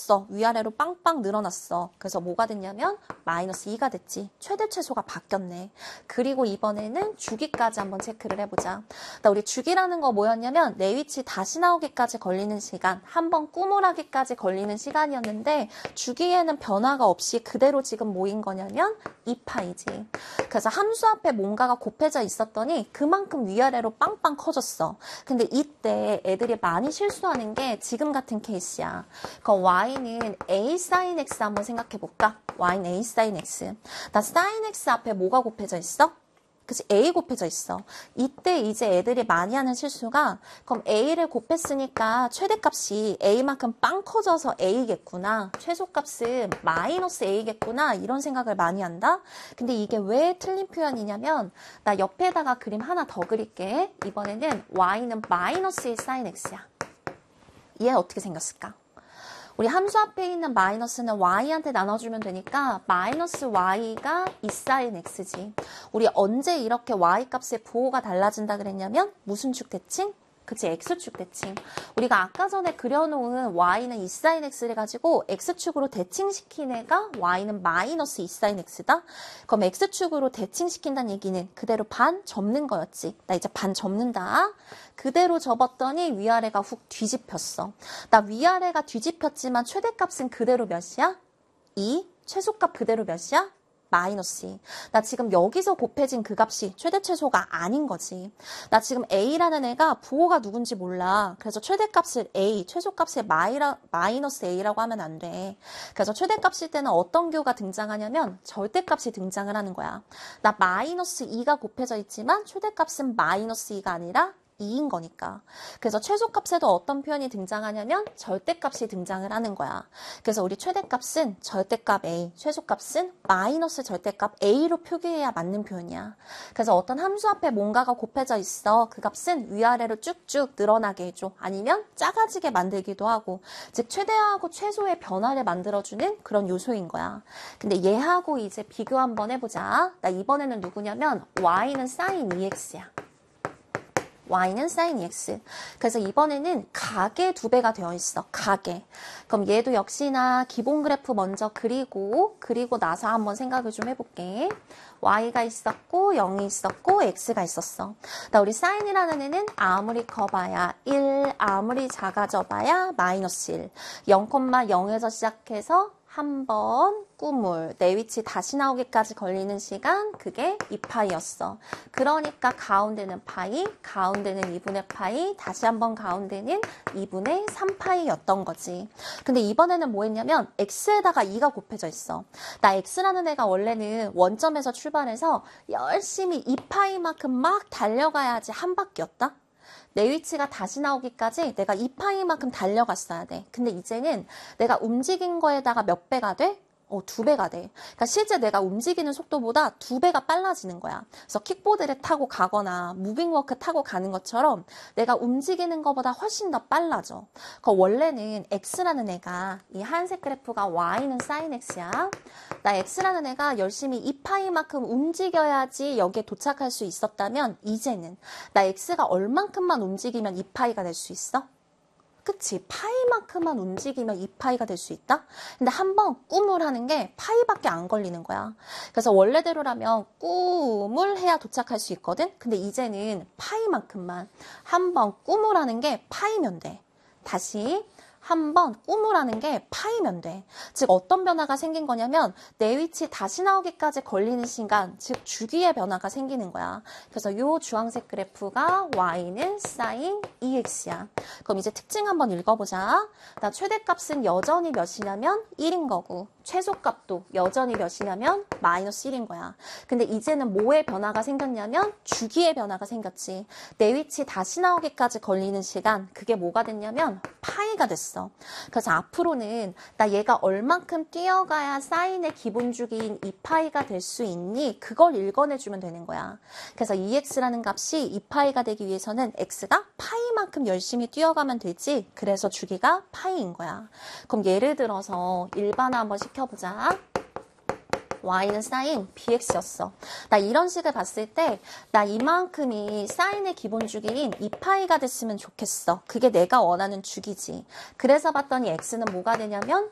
늘어났어. 위아래로 빵빵 늘어났어. 그래서 뭐가 됐냐면 마이너스 2가 됐지. 최대 최소가 바뀌었네. 그리고 이번에는 주기까지 한번 체크를 해보자. 우리 주기라는 거 뭐였냐면 내 위치 다시 나오기까지 걸리는 시간, 한번 꾸물하기까지 걸리는 시간이었는데 주기에는 변화가 없이 그대로 지금 뭐인 거냐면 2파이지. 그래서 함수 앞에 뭔가가 곱해져 있었더니 그만큼 위아래로 빵빵 커졌어. 근데 이때 애들이 많이 실수하는 게 지금 같은 케이스야. 그럼 y는 a sin x 한번 생각해 볼까? y는 a sin x. 나 sin x 앞에 뭐가 곱해져 있어? 그치, a 곱해져 있어. 이때 이제 애들이 많이 하는 실수가 그럼 a를 곱했으니까 최대값이 a만큼 빵 커져서 a겠구나. 최소값은 마이너스 a겠구나. 이런 생각을 많이 한다. 근데 이게 왜 틀린 표현이냐면 나 옆에다가 그림 하나 더 그릴게. 이번에는 y는 마이너스 1 sin x야. 얘 어떻게 생겼을까? 우리 함수 앞에 있는 마이너스는 y한테 나눠주면 되니까 마이너스 y가 2 sin x지. 우리 언제 이렇게 y 값의 부호가 달라진다 그랬냐면 무슨 축 대칭? 그치, x축 대칭. 우리가 아까 전에 그려놓은 y는 2 sin x를 가지고 x축으로 대칭시킨 애가 y는 마이너스 2 sin x다? 그럼 x축으로 대칭시킨다는 얘기는 그대로 반 접는 거였지. 나 이제 반 접는다. 그대로 접었더니 위아래가 훅 뒤집혔어. 나 위아래가 뒤집혔지만 최대값은 그대로 몇이야? 2. 최소값 그대로 몇이야? 마이너스 2. 나 지금 여기서 곱해진 그 값이 최대 최소가 아닌 거지. 나 지금 a라는 애가 부호가 누군지 몰라. 그래서 최대값을 a, 최소값을 마이너스 a라고 하면 안 돼. 그래서 최대값일 때는 어떤 교가 등장하냐면 절대값이 등장을 하는 거야. 나 마이너스 2가 곱해져 있지만 최대값은 마이너스 2가 아니라 2인 거니까. 그래서 최소값에도 어떤 표현이 등장하냐면 절대값이 등장을 하는 거야. 그래서 우리 최대값은 절대값 A, 최소값은 마이너스 절대값 A로 표기해야 맞는 표현이야. 그래서 어떤 함수 앞에 뭔가가 곱해져 있어. 그 값은 위아래로 쭉쭉 늘어나게 해줘. 아니면 작아지게 만들기도 하고. 즉 최대하고 최소의 변화를 만들어주는 그런 요소인 거야. 근데 얘하고 이제 비교 한번 해보자. 나 이번에는 누구냐면 y는 sin 2x야. y는 sin 2x. 그래서 이번에는 각의 2배가 되어 있어. 각의. 그럼 얘도 역시나 기본 그래프 먼저 그리고 나서 한번 생각을 좀 해볼게. y가 있었고 0이 있었고 x가 있었어. 나 우리 sin이라는 애는 아무리 커봐야 1, 아무리 작아져봐야 마이너스 1. 0,0에서 시작해서 한 번 꾸물, 내 위치 다시 나오기까지 걸리는 시간, 그게 2파이였어. 그러니까 가운데는 파이, 가운데는 2분의 파이, 다시 한번 가운데는 2분의 3파이였던 거지. 근데 이번에는 뭐 했냐면 x에다가 2가 곱해져 있어. 나 x라는 애가 원래는 원점에서 출발해서 열심히 2파이만큼 막 달려가야지 한 바퀴였다. 내 위치가 다시 나오기까지 내가 2파이만큼 달려갔어야 돼. 근데 이제는 내가 움직인 거에다가 몇 배가 돼? 2배가 돼. 그러니까 실제 내가 움직이는 속도보다 2배가 빨라지는 거야. 그래서 킥보드를 타고 가거나 무빙워크 타고 가는 것처럼 내가 움직이는 것보다 훨씬 더 빨라져. 원래는 x라는 애가 이 하얀색 그래프가 y는 sin x야. 나 x라는 애가 열심히 2파이만큼 움직여야지 여기에 도착할 수 있었다면 이제는 나 x가 얼만큼만 움직이면 2파이가 될 수 있어? 그치? 파이만큼만 움직이면 2파이가 될 수 있다? 근데 한번 꿈을 하는 게 파이밖에 안 걸리는 거야. 그래서 원래대로라면 꿈을 해야 도착할 수 있거든? 근데 이제는 파이만큼만 한번 꿈을 하는 게 파이면 돼. 다시 한번 꿈을 하는 게 파이면 돼. 즉 어떤 변화가 생긴 거냐면 내 위치 다시 나오기까지 걸리는 시간, 즉 주기의 변화가 생기는 거야. 그래서 이 주황색 그래프가 y는 sin 2x야. 그럼 이제 특징 한번 읽어보자. 나 최대값은 여전히 몇이냐면 1인 거고 최소값도 여전히 몇이냐면 마이너스 1인 거야. 근데 이제는 뭐의 변화가 생겼냐면 주기의 변화가 생겼지. 내 위치 다시 나오기까지 걸리는 시간, 그게 뭐가 됐냐면 파이가 됐어. 그래서 앞으로는 나 얘가 얼만큼 뛰어가야 사인의 기본 주기인 2파이가 될 수 있니? 그걸 읽어내주면 되는 거야. 그래서 2x라는 값이 2파이가 되기 위해서는 x가 파이만큼 열심히 뛰어가면 되지. 그래서 주기가 파이인 거야. 그럼 예를 들어서 일반화 한번 시켜보자. y는 sin bx였어. 나 이런 식을 봤을 때 나 이만큼이 사인의 기본 주기인 2파이가 됐으면 좋겠어. 그게 내가 원하는 주기지. 그래서 봤더니 x는 뭐가 되냐면